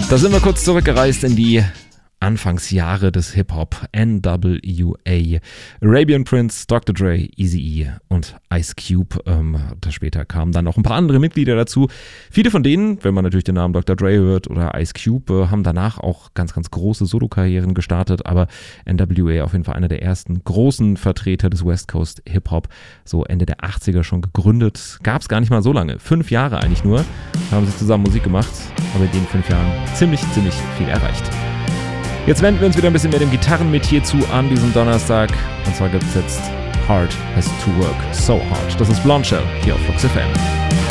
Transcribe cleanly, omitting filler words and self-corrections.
Da sind wir kurz zurückgereist in die Anfangsjahre des Hip-Hop. NWA, Arabian Prince, Dr. Dre, Eazy-E und Ice Cube. Da später kamen dann noch ein paar andere Mitglieder dazu. Viele von denen, wenn man natürlich den Namen Dr. Dre hört oder Ice Cube, haben danach auch ganz, ganz große Solo-Karrieren gestartet. Aber NWA auf jeden Fall einer der ersten großen Vertreter des West Coast Hip-Hop. So Ende der 80er schon gegründet. Gab es gar nicht mal so lange. 5 Jahre eigentlich nur. Haben sie zusammen Musik gemacht. Aber in den 5 Jahren ziemlich viel erreicht. Jetzt wenden wir uns wieder ein bisschen mehr dem Gitarrenmetier zu an diesem Donnerstag. Und zwar gibt es jetzt Hard Has to Work So Hard. Das ist Blondshell hier auf Flux FM.